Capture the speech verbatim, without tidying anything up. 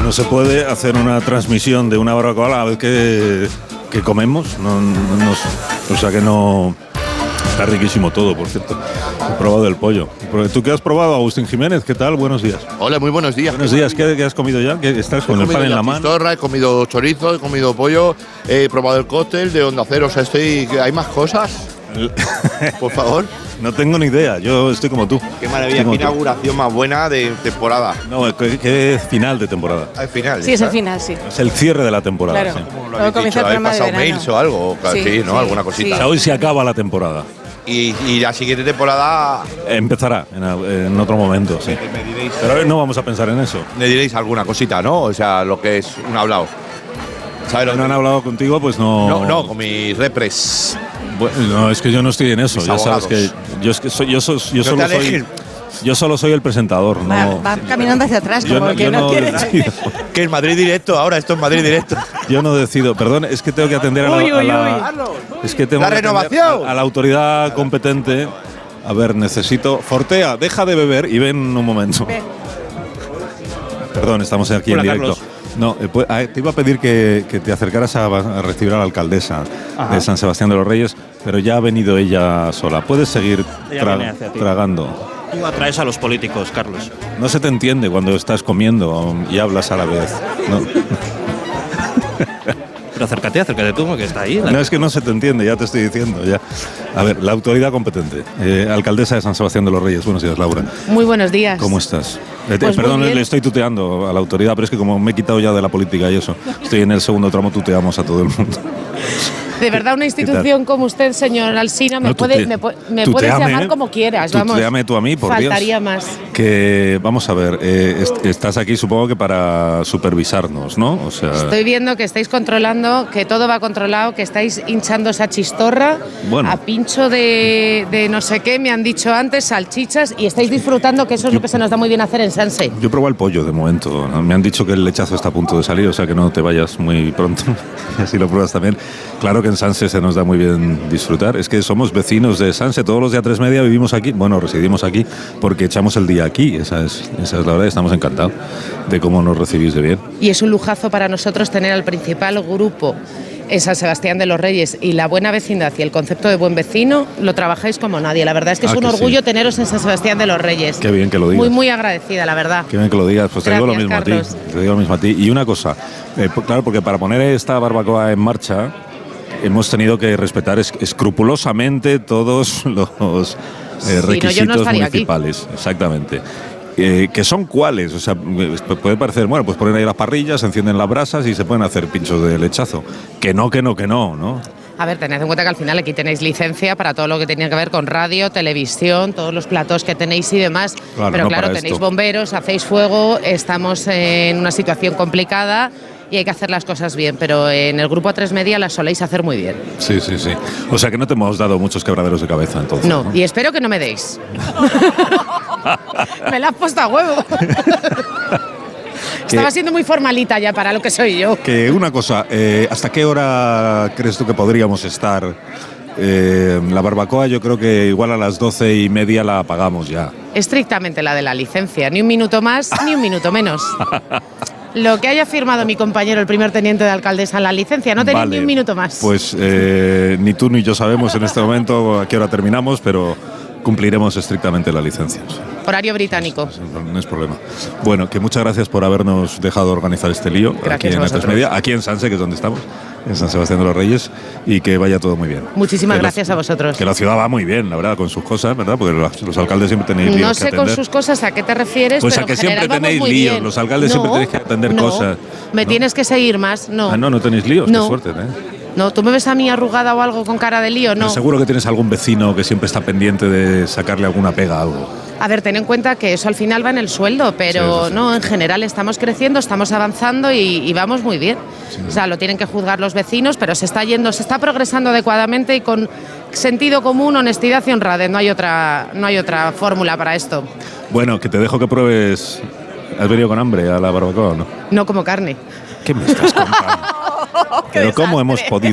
no se puede hacer una transmisión de una barbacoa a la vez que, que comemos. No, no, no, o sea que no... Está riquísimo todo, por cierto. He probado el pollo. ¿Tú qué has probado, Agustín Jiménez? ¿Qué tal? Buenos días. Hola, muy buenos días. Buenos días. ¿Qué, qué has comido ya? ¿Qué estás con he el pan en la mano? Chistorra, he comido chorizo, he comido pollo, he probado el cóctel de Onda Cero. O sea, estoy... ¿Hay más cosas? Por favor. No tengo ni idea, yo estoy como tú. Qué maravilla, qué inauguración más buena de temporada. No, ¿qué, qué final de temporada? El final. Sí, es el final, sí. Es el cierre de la temporada. Claro. Sí. ¿Cómo lo habéis dicho? ¿Habéis pasado mails o algo? Sí, sí, ¿no? Sí, Alguna cosita. sí. O sea, hoy se acaba la temporada. Y, y la siguiente temporada... Empezará en, en otro momento, sí. Me diréis, Pero hoy no vamos a pensar en eso. me diréis alguna cosita, ¿no? O sea, lo que es un hablado. ¿Sabes lo Si no que- han hablado contigo, pues no... No, no, con mis repres. Bueno, no, es que yo no estoy en eso. Mis Ya sabes abogados. que yo, es que soy, yo, soy, yo, No solo te soy, alejes. yo solo soy el presentador. Va, No, va caminando hacia atrás, yo como no, el que yo no, no quiere. decido. Que es Madrid directo, ahora esto es Madrid directo. Yo no decido. Perdón, es que tengo que atender a la, Uy, a uy, la- es que tengo La que atender renovación. a, a la autoridad competente. A ver, necesito... Fortea, deja de beber y ven un momento. Ven. Perdón, estamos aquí Hola, en directo. Carlos. No, eh, pues, ah, te iba a pedir que, que te acercaras a, a recibir a la alcaldesa Ajá. de San Sebastián de los Reyes, pero ya ha venido ella sola. Puedes seguir Ella tra- viene hacia ti. tragando. Tú atraes a los políticos, Carlos. No se te entiende cuando estás comiendo y hablas a la vez. No, Pero acércate, acércate tú, que está ahí. la- no, es que no se te entiende, ya te estoy diciendo. Ya. A ver, la autoridad competente. Eh, alcaldesa de San Sebastián de los Reyes. Buenos días, Laura. Muy buenos días. ¿Cómo estás? Eh, Pues muy perdón, bien. le estoy tuteando a la autoridad, pero es que como me he quitado ya de la política y eso, estoy en el segundo tramo, tuteamos a todo el mundo. De verdad, una institución como usted, señor Alsina, me, No, puede, tute- me, pu- me tuteame, puedes llamar ¿eh? como quieras. Vamos. Tuteame tú a mí, por Dios. Faltaría más. Que, vamos a ver, eh, est- estás aquí supongo que para supervisarnos, ¿no? O sea, Estoy viendo que estáis controlando, que todo va controlado, que estáis hinchando esa chistorra Bueno. a pincho de, de no sé qué, me han dicho antes, salchichas, y estáis disfrutando, que eso es lo que se nos da muy bien hacer en Sanse. yo pruebo el pollo de momento. ¿no? Me han dicho que el lechazo está a punto de salir, o sea que no te vayas muy pronto. Y así lo pruebas también. Claro que en Sanse se nos da muy bien disfrutar. Es que somos vecinos de Sanse. Todos los de A tres Media vivimos aquí. Bueno, residimos aquí porque echamos el día aquí. Esa es, esa es la verdad. Estamos encantados de cómo nos recibís de bien. Y es un lujazo para nosotros tener al principal grupo en San Sebastián de los Reyes, y la buena vecindad y el concepto de buen vecino lo trabajáis como nadie. La verdad es que Ah, es un que orgullo sí. teneros en San Sebastián de los Reyes. Qué bien que lo digas. Muy, muy agradecida, la verdad. Qué bien que lo digas, pues te digo lo Gracias, mismo Carlos. a ti. Te digo lo mismo a ti. Y una cosa, eh, pues, claro, porque para poner esta barbacoa en marcha hemos tenido que respetar es- escrupulosamente todos los eh, Sí, no, yo no requisitos estaría aquí. municipales. Exactamente. Eh, ¿Que son cuáles? O sea, eh, puede parecer, bueno, pues ponen ahí las parrillas, se encienden las brasas y se pueden hacer pinchos de lechazo. Que no, que no, que no, ¿no? A ver, tened en cuenta que al final aquí tenéis licencia para todo lo que tiene que ver con radio, televisión, todos los platos que tenéis y demás. Claro, Pero no claro, para tenéis esto. bomberos, hacéis fuego, estamos en una situación complicada y hay que hacer las cosas bien. Pero en el grupo A tres Media las soléis hacer muy bien. Sí, sí, sí. O sea que no te hemos dado muchos quebraderos de cabeza entonces. No, y espero que no me deis. Me la has puesto a huevo. Estaba siendo muy formalita ya para lo que soy yo. Que una cosa, eh, ¿hasta qué hora crees tú que podríamos estar? Eh, la barbacoa yo creo que igual a las doce y media la apagamos ya. Estrictamente la de la licencia, ni un minuto más ni un minuto menos. Lo que haya firmado mi compañero, el primer teniente de alcaldesa en la licencia, no tenéis Vale, ni un minuto más. Pues eh, ni tú ni yo sabemos en este momento a qué hora terminamos, pero cumpliremos estrictamente la licencia. Horario británico. No es problema. Bueno, que muchas gracias por habernos dejado organizar este lío Gracias aquí a en A tres vosotros. Media, aquí en Sanse, que es donde estamos, en San Sebastián de los Reyes, y que vaya todo muy bien. Muchísimas Que la- gracias a vosotros. Que la ciudad va muy bien, la verdad, con sus cosas, ¿verdad? Porque los, los alcaldes siempre tenéis líos No que sé atender. con sus cosas a qué te refieres, Pues pero a que en general siempre vamos tenéis muy líos, bien. los alcaldes siempre tenéis que atender no, cosas, Me ¿no? tienes que seguir más, no. Ah, no, no tenéis líos, No. qué suerte, ¿eh? No, ¿tú me ves a mí arrugada o algo con cara de lío? Pero No. seguro que tienes algún vecino que siempre está pendiente de sacarle alguna pega a algo. A ver, ten en cuenta que eso al final va en el sueldo, pero Sí, eso sí. no, en general estamos creciendo, estamos avanzando y, y vamos muy bien. O sea, lo tienen que juzgar los vecinos, pero se está yendo, se está progresando adecuadamente y con sentido común, honestidad y honradez. No hay otra, no hay otra fórmula para esto. Bueno, que te dejo que pruebes. ¿Has venido con hambre a la barbacoa o no? No como carne. ¿Qué me estás contando? Pero ¿cómo hemos podido